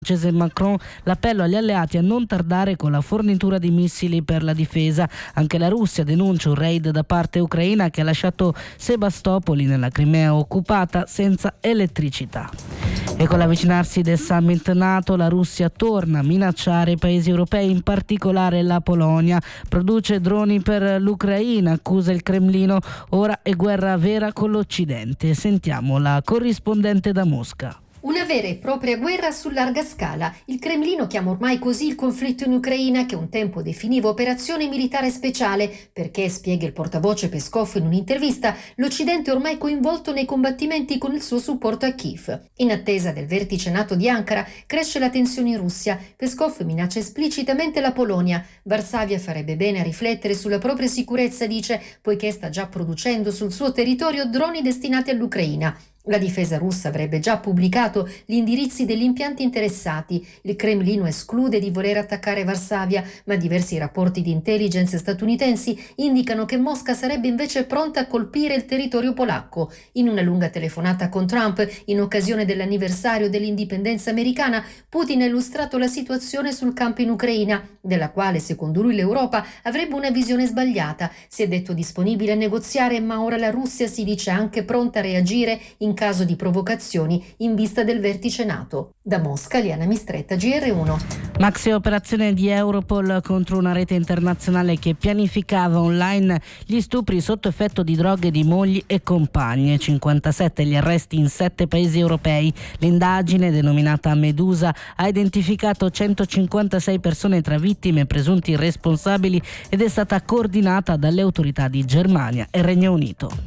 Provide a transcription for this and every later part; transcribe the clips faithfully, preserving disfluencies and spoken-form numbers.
francese Macron l'appello agli alleati a non tardare con la fornitura di missili per la difesa. Anche la Russia denuncia un raid da parte ucraina che ha lasciato Sebastopoli nella Crimea occupata senza elettricità. E con l'avvicinarsi del summit NATO la Russia torna a minacciare i paesi europei, in particolare la Polonia. Produce droni per l'Ucraina, accusa il Cremlino, ora è guerra vera con l'Occidente. Sentiamo la corrispondente da Mosca. Una vera e propria guerra su larga scala. Il Cremlino chiama ormai così il conflitto in Ucraina, che un tempo definiva operazione militare speciale, perché, spiega il portavoce Peskov in un'intervista, l'Occidente è ormai coinvolto nei combattimenti con il suo supporto a Kiev. In attesa del vertice NATO di Ankara, cresce la tensione in Russia. Peskov minaccia esplicitamente la Polonia. Varsavia farebbe bene a riflettere sulla propria sicurezza, dice, poiché sta già producendo sul suo territorio droni destinati all'Ucraina. La difesa russa avrebbe già pubblicato gli indirizzi degli impianti interessati. Il Cremlino esclude di voler attaccare Varsavia, ma diversi rapporti di intelligence statunitensi indicano che Mosca sarebbe invece pronta a colpire il territorio polacco. In una lunga telefonata con Trump, in occasione dell'anniversario dell'indipendenza americana, Putin ha illustrato la situazione sul campo in Ucraina, della quale, secondo lui, l'Europa avrebbe una visione sbagliata. Si è detto disponibile a negoziare, ma ora la Russia si dice anche pronta a reagire in in caso di provocazioni in vista del vertice NATO. Da Mosca, Liana Mistretta, G R uno. Maxi operazione di Europol contro una rete internazionale che pianificava online gli stupri sotto effetto di droghe di mogli e compagne. cinquantasette gli arresti in sette paesi europei. L'indagine, denominata Medusa, ha identificato centocinquantasei persone tra vittime e presunti responsabili ed è stata coordinata dalle autorità di Germania e Regno Unito.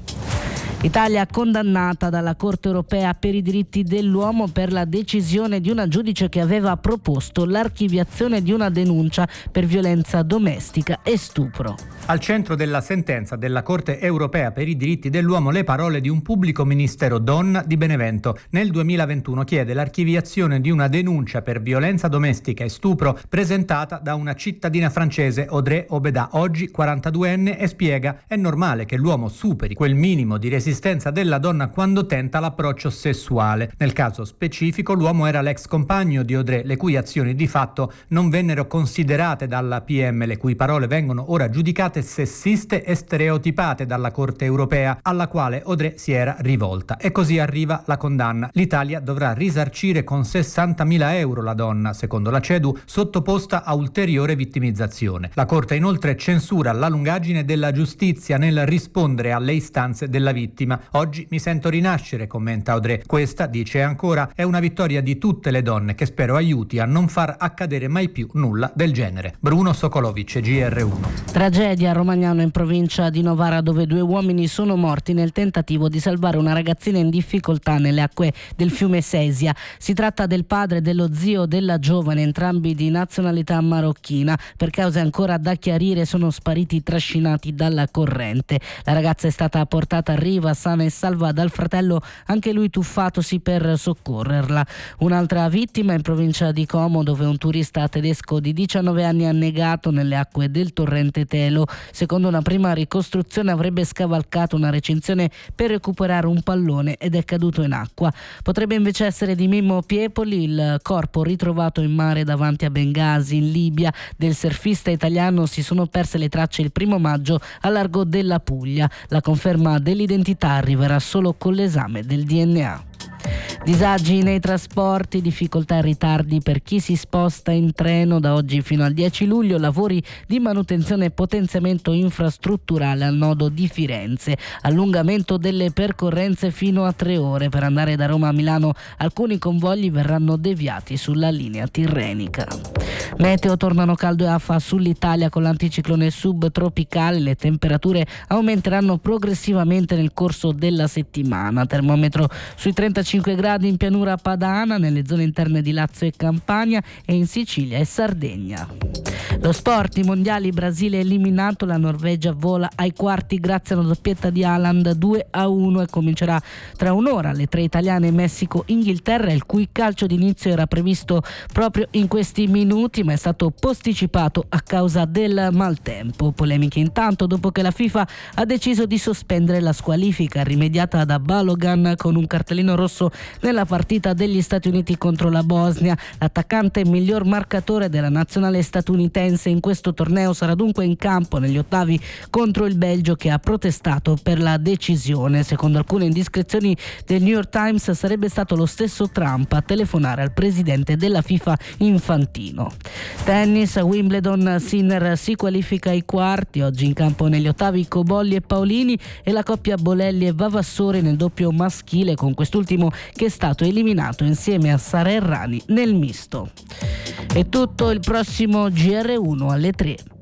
Italia condannata dalla Corte europea per i diritti dell'uomo per la decisione di una giudice che aveva proposto l'archiviazione di una denuncia per violenza domestica e stupro. Al centro della sentenza della Corte europea per i diritti dell'uomo le parole di un pubblico ministero donna di Benevento. Nel duemilaventuno chiede l'archiviazione di una denuncia per violenza domestica e stupro presentata da una cittadina francese, Audrey Obeda, oggi quarantaduenne, e spiega: è normale che l'uomo superi quel minimo di resistenza della donna quando tenta l'approccio sessuale. Nel caso specifico l'uomo era l'ex compagno di Audrey, le cui azioni di fatto non vennero considerate dalla P M, le cui parole vengono ora giudicate sessiste e stereotipate dalla Corte europea, alla quale Audrey si era rivolta. E così arriva la condanna. L'Italia dovrà risarcire con sessantamila euro la donna, secondo la CEDU, sottoposta a ulteriore vittimizzazione. La Corte inoltre censura la lungaggine della giustizia nel rispondere alle istanze della vittima. Oggi mi sento rinascere, commenta Audrey. Questa, dice ancora, è una vittoria di tutte le donne che spero aiuti a non far accadere mai più nulla del genere. Bruno Sokolovic, G R uno. Tragedia a Romagnano, in provincia di Novara, dove due uomini sono morti nel tentativo di salvare una ragazzina in difficoltà nelle acque del fiume Sesia. Si tratta del padre e dello zio della giovane, entrambi di nazionalità marocchina. Per cause ancora da chiarire sono spariti trascinati dalla corrente. La ragazza è stata portata a riva sana e salva dal fratello, anche lui tuffatosi per soccorrerla. Un'altra vittima in provincia di Como, dove un turista tedesco di diciannove anni ha annegato nelle acque del torrente Telo. Secondo una prima ricostruzione avrebbe scavalcato una recinzione per recuperare un pallone ed è caduto in acqua. Potrebbe invece essere di Mimmo Piepoli, il corpo ritrovato in mare davanti a Bengasi in Libia del surfista italiano. Si sono perse le tracce il primo maggio a largo della Puglia. La conferma dell'identità arriverà solo con l'esame del D N A. Disagi nei trasporti, difficoltà e ritardi per chi si sposta in treno. Da oggi fino al dieci luglio lavori di manutenzione e potenziamento infrastrutturale al nodo di Firenze, allungamento delle percorrenze fino a tre ore. Per andare da Roma a Milano alcuni convogli verranno deviati sulla linea tirrenica. Meteo, tornano caldo e afa sull'Italia con l'anticiclone subtropicale. Le temperature aumenteranno progressivamente nel corso della settimana. Termometro sui trentacinque gradi in pianura padana, nelle zone interne di Lazio e Campania e in Sicilia e Sardegna. Lo sport, i mondiali, Brasile eliminato, la Norvegia vola ai quarti grazie alla doppietta di Haaland due a uno e comincerà tra un'ora alle tre italiane Messico-Inghilterra, il cui calcio d'inizio era previsto proprio in questi minuti ma è stato posticipato a causa del maltempo. Polemiche intanto dopo che la FIFA ha deciso di sospendere la squalifica rimediata da Balogan con un cartellino rosso nella partita degli Stati Uniti contro la Bosnia. L'attaccante miglior marcatore della nazionale statunitense in questo torneo sarà dunque in campo negli ottavi contro il Belgio, che ha protestato per la decisione. Secondo alcune indiscrezioni del New York Times sarebbe stato lo stesso Trump a telefonare al presidente della FIFA Infantino. Tennis, Wimbledon, Sinner si qualifica ai quarti, oggi in campo negli ottavi Cobolli e Paolini e la coppia Bolelli e Vavassori nel doppio maschile, con quest'ultimo che è stato eliminato insieme a Sara Errani nel misto. È tutto, il prossimo G R uno alle tre.